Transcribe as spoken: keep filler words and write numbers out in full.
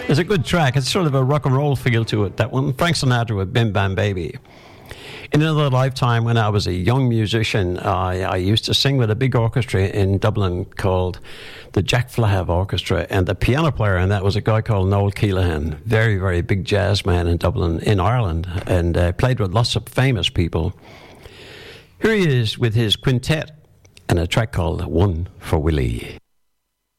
It's a good track. It's sort of a rock and roll feel to it, that one. Frank Sinatra with Bim Bam Baby. In another lifetime, when I was a young musician, I, I used to sing with a big orchestra in Dublin called the Jack Flahav Orchestra, and the piano player in that was a guy called Noel Keelahan, very, very big jazz man in Dublin, in Ireland, and uh, played with lots of famous people. Here he is with his quintet and a track called One for Willie.